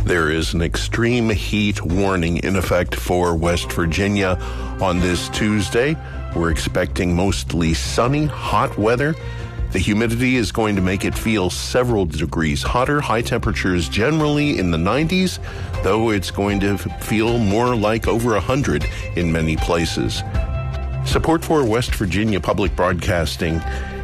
There is an extreme heat warning in effect for West Virginia on this Tuesday. We're expecting mostly sunny, hot weather. The humidity is going to make it feel several degrees hotter. High temperatures generally in the 90s, though it's going to feel more like over 100 in many places. Support for West Virginia Public Broadcasting